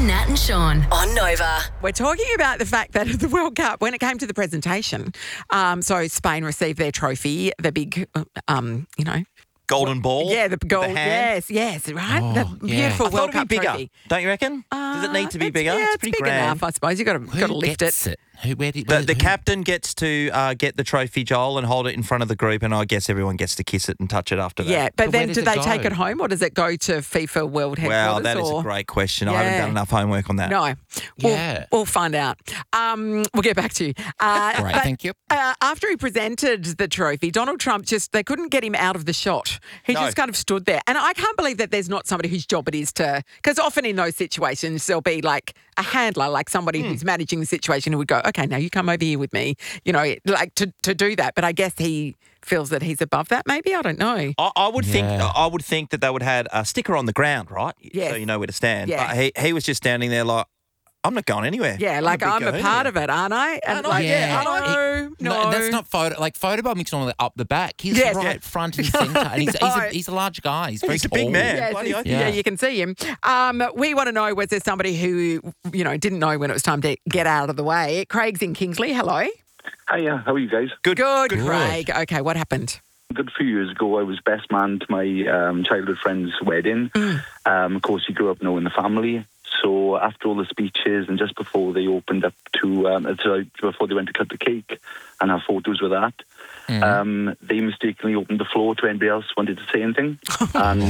Nat and Sean on Nova. We're talking about the fact that at the World Cup, when it came to the presentation, so Spain received their trophy, the big, Golden ball. yeah, the gold. The hand. Yes, right. Oh, the beautiful I thought World it'd Cup be bigger. trophy. Don't you reckon? Does it need to be bigger? Yeah, it's pretty big grand. enough, I suppose. You've got to lift it. The captain gets to get the trophy, Joel, and hold it in front of the group, and I guess everyone gets to kiss it and touch it after that. Yeah, but But then where do does they it take go? it home or does it go to FIFA World Headquarters? Wow, that is a great question. I Yeah. haven't done enough homework on that. No. Yeah. We'll find out. We'll get back to you. Great, but, thank you. After he presented the trophy, Donald Trump they couldn't get him out of the shot. He No. just kind of stood there. And I can't believe that there's not somebody whose job it is to, because often in those situations, there'll be like a handler, like somebody who's managing the situation who would go, okay, now you come over here with me, like to do that. But I guess he feels that he's above that, maybe. I don't know. I would think Yeah. I would think that they would have had a sticker on the ground, right? Yes. So you know where to stand. Yeah. But he was just standing there like, I'm not going anywhere. Yeah, like I'm a part of it, aren't I? And Aren't I? like, Yeah, aren't no. That's not photo. Like Photobombing's normally up the back. He's Yes, right yeah. front and centre, and he's a large guy. He's very He's a tall. big man. Yes, Bloody oath. yeah, you can see him. We want to know, was there somebody who, didn't know when it was time to get out of the way? Craig's in Kingsley. Hello. Hiya, how are you guys? Good, Craig. Okay, what happened? A good few years ago, I was best man to my childhood friend's wedding. Of course, he grew up knowing the family. So after all the speeches and just before they opened up before they went to cut the cake and have photos with that, they mistakenly opened the floor to anybody else wanted to say anything. And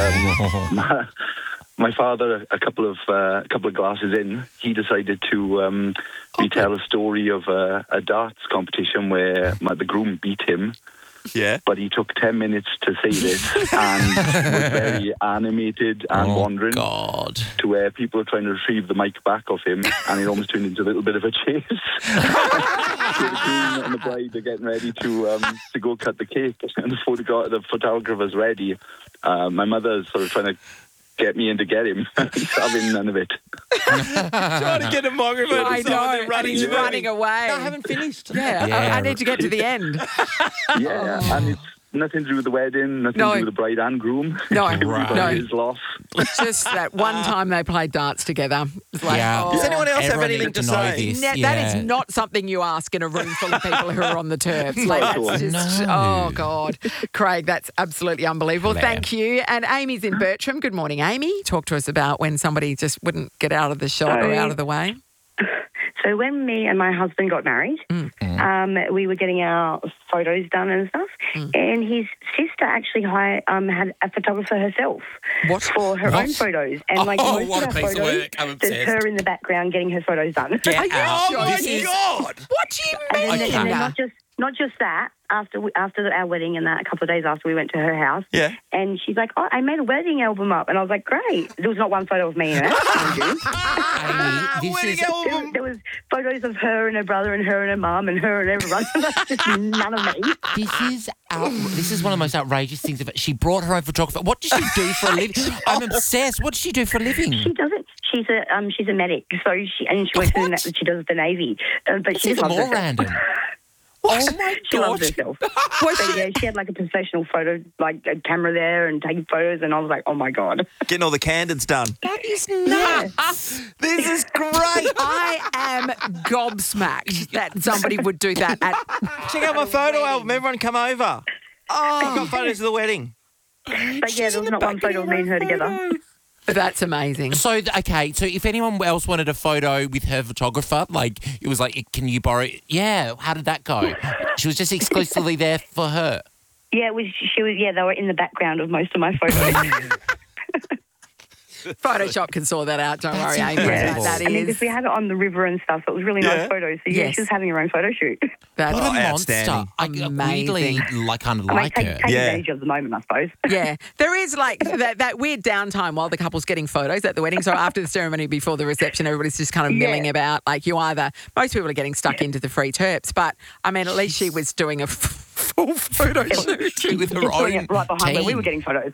my father, a couple of glasses in, he decided to retell a story of a darts competition where the groom beat him. Yeah. But he took 10 minutes to say this and was very animated and wandering God. to where people are trying to retrieve the mic back off him, and it almost turned into a little bit of a chase. So the groom and the bride are getting ready to go cut the cake, and the photographer's ready. My mother's sort of trying to get me in to get him. He's having none of it. Trying to get a microphone. I to someone, know, they're running and he's away. running away. No, I haven't finished. Yeah, Yeah. I need to get to the end. Yeah, and it's nothing to do with the wedding, nothing to do with the bride and groom. No, Everybody no. is lost. It's just that one time they played darts together. It's like, Yeah. Does anyone else have Everyone anything needs to to know say? this. That Yeah. is not something you ask in a room full of people who are on the turfs. Like, that's just, No. oh, God. Craig, that's absolutely unbelievable. Hello. Thank you. And Amy's in Bertram. Good morning, Amy. Talk to us about when somebody just wouldn't get out of the shot or Hi. out of the way. So when me and my husband got married, we were getting our photos done and stuff, and his sister actually had a photographer herself for her own photos. And most what a of our piece of photos, work. I'm there's obsessed. her in the background getting her photos done. Get Are you out. sure? Oh, my This is- God. What do you mean? And then not just that. After our wedding and that, a couple of days after, we went to her house. Yeah. And she's like, "Oh, I made a wedding album up," and I was like, "Great!" There was not one photo of me in it. Amy, this Wedding is album. There was photos of her and her brother and her and her mum and her and everyone. That's just none of me. This is one of the most outrageous things. She brought her own photographer. What does she do for a living? I'm obsessed. What does she do for a living? She doesn't. She's a medic, so she works in she does the Navy. But It's she even loves more herself. random. Oh my She God. loves herself. But yeah, she had like a professional photo, like a camera there and taking photos, and I was like, oh my God. Getting all the candidates done. That is nuts. This is great. I am gobsmacked that somebody would do that at Check out my photo album. Everyone come over. I've got photos of the wedding. But yeah, there was not one photo of me and her together. That's amazing. So if anyone else wanted a photo with her photographer, like it was like, can you borrow? Yeah, how did that go? She was just exclusively there for her. Yeah, she was. Yeah, they were in the background of most of my photos. Photoshop can sort that out. Don't worry, Amy. incredible. That I mean, is. because we had it on the river and stuff, so it was really nice photos. So yeah, Yes. she was having her own photo shoot. That's What a monster. outstanding. I Amazing. weirdly kind of like take her. taking advantage of the moment, I suppose. Yeah, there is like that weird downtime while the couple's getting photos at the wedding. So after the ceremony, before the reception, everybody's just kind of milling about. Like most people are getting stuck into the free terps, but I mean, at least she was doing a full photo shoot. With her Just doing own it right behind where we team. were getting photos.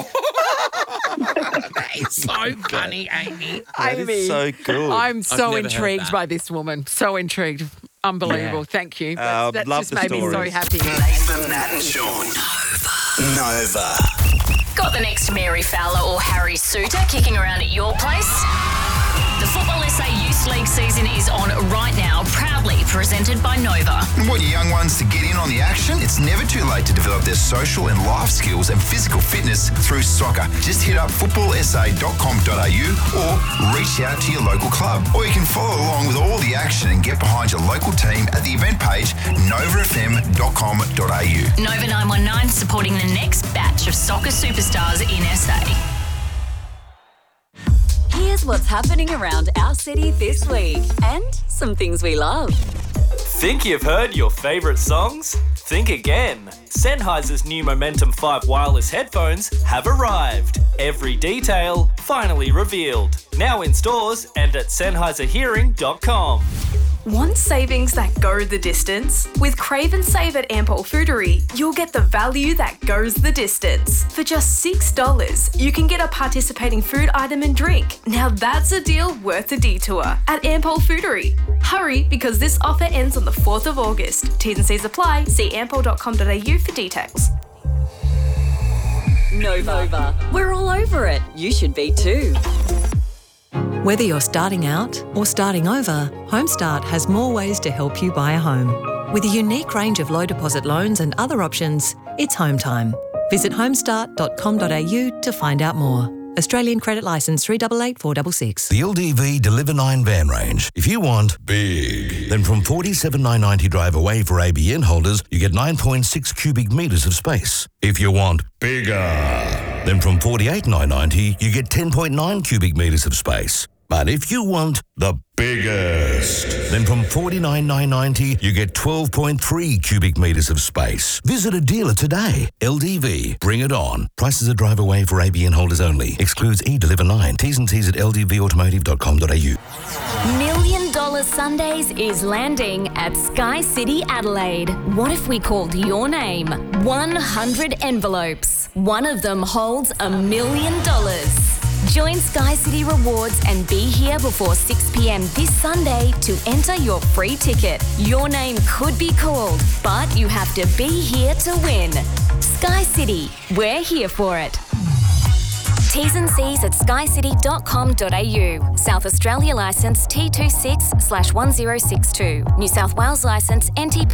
That is so funny, Amy. That is Amy, so good. I'm so never heard intrigued that. by this woman. So intrigued. Unbelievable. Yeah. Thank you. love That just the made me so stories. happy. Nathan, Nat and Sean. Nova. Got the next Mary Fowler or Harry Suter kicking around at your place? The Football SA Youth League season is on right now, proudly presented by Nova. Want your young ones to get in on the action? It's never too late to develop their social and life skills and physical fitness through soccer. Just hit up footballsa.com.au or reach out to your local club. Or you can follow along with all the action and get behind your local team at the event page novafm.com.au. Nova 919 supporting the next batch of soccer superstars in SA. Here's what's happening around our city this week and some things we love. Think you've heard your favourite songs? Think again. Sennheiser's new Momentum 5 wireless headphones have arrived. Every detail finally revealed. Now in stores and at SennheiserHearing.com. Want savings that go the distance? With Crave and Save at Ampol Foodery, you'll get the value that goes the distance. For just $6, you can get a participating food item and drink. Now that's a deal worth a detour at Ampol Foodery. Hurry, because this offer ends on the 4th of August. T's and C's apply. See ampol.com.au for details. Nova. We're all over it. You should be too. Whether you're starting out or starting over, Homestart has more ways to help you buy a home. With a unique range of low deposit loans and other options, it's home time. Visit homestart.com.au to find out more. Australian Credit Licence 388466. The LDV Deliver 9 van range. If you want big, then from $47,990 drive away for ABN holders, you get 9.6 cubic metres of space. If you want bigger, then from $48,990 you get 10.9 cubic metres of space. But if you want the biggest, then from $49,990 you get 12.3 cubic metres of space. Visit a dealer today. LDV, bring it on. Prices are drive away for ABN holders only. Excludes eDeliver 9. T's and C's at ldvautomotive.com.au. $1 Million Sundays is landing at Sky City Adelaide. What if we called your name? 100 envelopes. One of them holds $1 million. Join Sky City Rewards and be here before 6 p.m. this Sunday to enter your free ticket. Your name could be called, but you have to be here to win. Sky City, we're here for it. T's and C's at skycity.com.au. South Australia licence T26/1062. New South Wales licence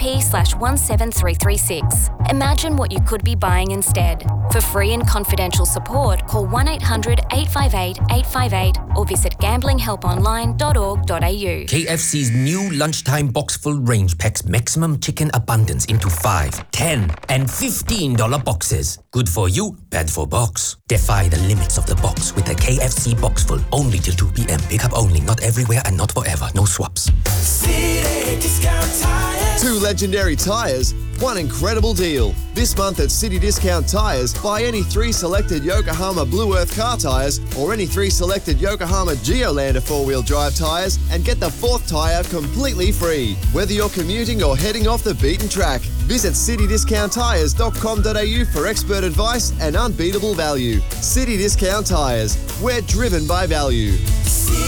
NTP/17336. Imagine what you could be buying instead. For free and confidential support, call 1-800-858-858 or visit gamblinghelponline.org.au. KFC's new lunchtime box-full range packs maximum chicken abundance into 5, 10 and $15 boxes. Good for you, bad for box. Defy the limits of the box with the KFC box full. Only till 2 p.m. Pickup only. Not everywhere and not forever. No swaps. City Discount Tires. 2 legendary tyres, 1 incredible deal. This month at City Discount Tyres, buy any 3 selected Yokohama Blue Earth car tyres or any 3 selected Yokohama Geolander 4-wheel drive tyres and get the 4th tyre completely free. Whether you're commuting or heading off the beaten track, visit citydiscounttyres.com.au for expert advice and unbeatable value. City Discount Tyres. We're driven by value.